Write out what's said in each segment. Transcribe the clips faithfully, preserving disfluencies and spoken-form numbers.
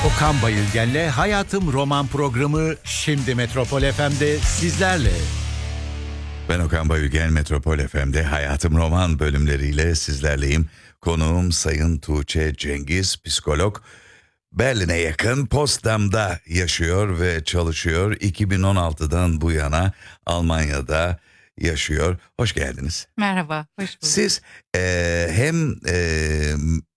Okan Bayülgen'le Hayatım Roman programı şimdi Metropol F M'de sizlerle. Ben Okan Bayülgen, Metropol F M'de Hayatım Roman bölümleriyle sizlerleyim. Konuğum Sayın Tuğçe Cengiz, psikolog. Berlin'e yakın Potsdam'da yaşıyor ve çalışıyor. iki bin on altıdan bu yana Almanya'da yaşıyor. Hoş geldiniz. Merhaba, hoş bulduk. Siz e, hem e,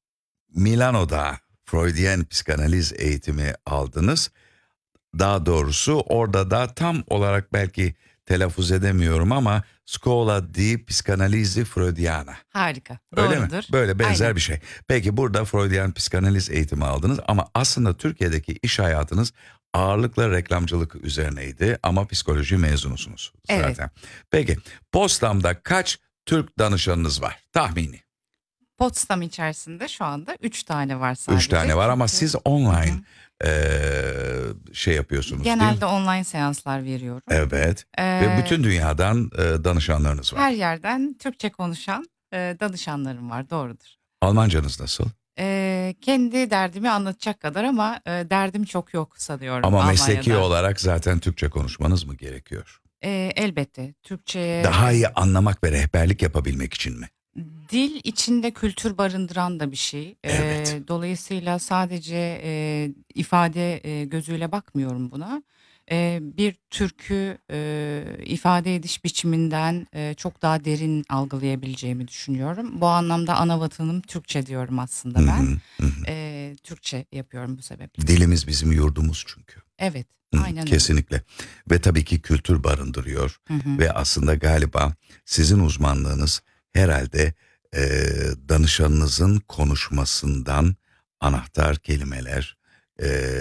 Milano'da Freudian psikanaliz eğitimi aldınız. Daha doğrusu orada da tam olarak belki telaffuz edemiyorum ama Scuola di Psicanalisi Freudiana. Harika, Öyle doğrudur. mi? Böyle benzer Aynen. bir şey. Peki burada Freudian psikanaliz eğitimi aldınız ama aslında Türkiye'deki iş hayatınız ağırlıkla reklamcılık üzerineydi ama psikoloji mezunusunuz zaten. Evet. Peki Potsdam'da kaç Türk danışanınız var tahmini? Potsdam içerisinde şu anda üç tane var sadece. Üç tane var ama Çünkü siz online eee, şey yapıyorsunuz değil mi? genelde online seanslar veriyorum. Evet. Ee, Ve bütün dünyadan e, danışanlarınız var. Her yerden Türkçe konuşan e, danışanlarım var, doğrudur. Almancanız nasıl? E, kendi derdimi anlatacak kadar ama e, derdim çok yok sanıyorum Ama Almanya'da. mesleki olarak zaten Türkçe konuşmanız mı gerekiyor? E, elbette Türkçe'ye... Daha iyi anlamak ve rehberlik yapabilmek için mi? Dil içinde kültür barındıran da bir şey. Evet. Ee, dolayısıyla sadece e, ifade e, gözüyle bakmıyorum buna. Ee, bir türkü e, ifade ediş biçiminden e, çok daha derin algılayabileceğimi düşünüyorum. Bu anlamda ana vatanım Türkçe diyorum aslında ben. Hı hı, hı. Ee, Türkçe yapıyorum bu sebeple. Dilimiz bizim yurdumuz çünkü. Evet, Hı, aynen öyle. kesinlikle. Ve tabii ki kültür barındırıyor. Hı hı. Ve aslında galiba sizin uzmanlığınız herhalde e, danışanınızın konuşmasından anahtar kelimeler, e,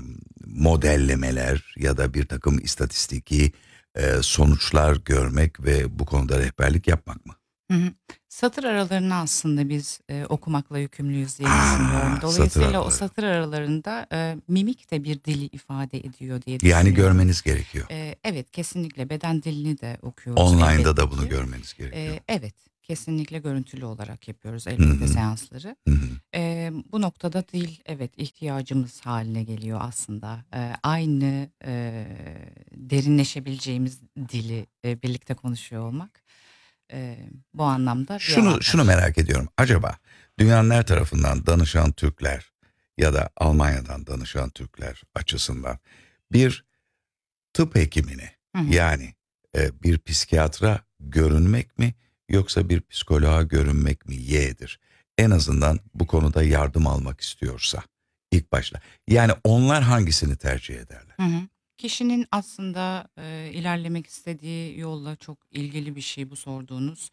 modellemeler ya da bir takım istatistiki e, sonuçlar görmek ve bu konuda rehberlik yapmak mı? Hı hı. Satır aralarını aslında biz e, okumakla yükümlüyüz diye Aa, düşünüyorum. satır Dolayısıyla o araları. satır aralarında e, mimik de bir dili ifade ediyor diye düşünüyorum. Yani görmeniz gerekiyor. E, evet, kesinlikle beden dilini de okuyoruz. Online'da elbette da bunu ki. görmeniz gerekiyor. E, evet, kesinlikle görüntülü olarak yapıyoruz Hı elbette hı. seansları. Hı hı. E, bu noktada dil evet ihtiyacımız haline geliyor aslında. E, aynı e, derinleşebileceğimiz dili e, birlikte konuşuyor olmak. e, bu anlamda bir Şunu avantaj. şunu merak ediyorum. Acaba dünyanın her tarafından danışan Türkler ya da Almanya'dan danışan Türkler açısından bir tıp hekimine Hı hı. yani e, bir psikiyatra görünmek mi yoksa bir psikoloğa görünmek mi yeğdir? En azından bu konuda yardım almak istiyorsa ilk başta. Yani onlar hangisini tercih ederler? Hı hı. Kişinin aslında e, ilerlemek istediği yolla çok ilgili bir şey bu sorduğunuz.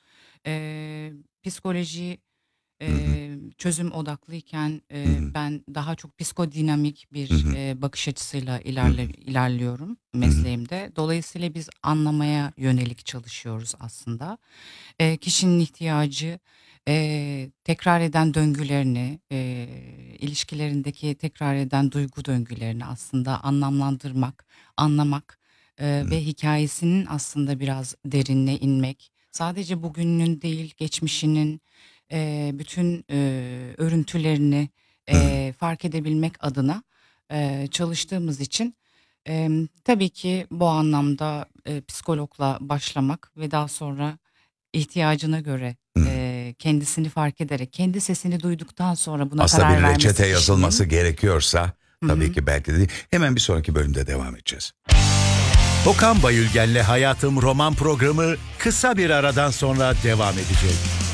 E, psikoloji Hı hı. e, çözüm odaklıyken e, Hı hı. ben daha çok psikodinamik Hı bir hı. e, bakış açısıyla Hı ilerle, hı. ilerliyorum Hı hı. mesleğimde. Dolayısıyla biz anlamaya yönelik çalışıyoruz aslında. E, kişinin ihtiyacı, e, tekrar eden döngülerini, e, ilişkilerindeki tekrar eden duygu döngülerini aslında anlamlandırmak, anlamak e, Hı. ve hikayesinin aslında biraz derinine inmek. Sadece bugününün değil, geçmişinin e, bütün e, örüntülerini Hı. e, fark edebilmek adına e, çalıştığımız için e, tabii ki bu anlamda e, psikologla başlamak ve daha sonra ihtiyacına göre Hı. e, kendisini fark ederek, kendi sesini duyduktan sonra buna Aslında karar bir vermesi reçete yazılması kişinin. gerekiyorsa Hı tabii hı. ki belki de değil. Hemen bir sonraki bölümde devam edeceğiz. Okan Bayülgen'le Hayatım Roman programı kısa bir aradan sonra devam edecek.